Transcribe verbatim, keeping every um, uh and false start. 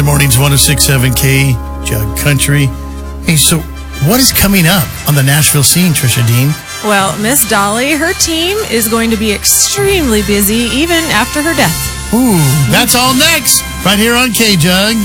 Mornings, one oh six point seven K, Jug Country. Hey, so what is coming up on the Nashville scene, Trisha Dean? Well, Miss Dolly, her team is going to be extremely busy even after her death. Ooh, that's all next, right here on K-Jug.